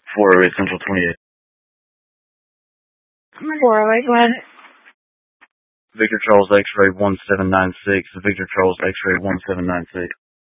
408 Central 28. 408, go ahead. Victor Charles X-ray 1796. Victor Charles X-ray 1796.